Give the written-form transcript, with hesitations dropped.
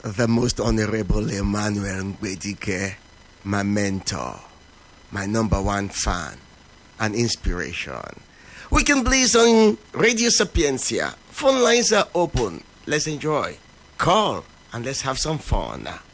the Most Honorable Emmanuel Ngwedike, my mentor, my number one fan and inspiration. We can Bliss on Radio Sapiencia. Phone lines are open. Let's enjoy. Call and let's have some fun.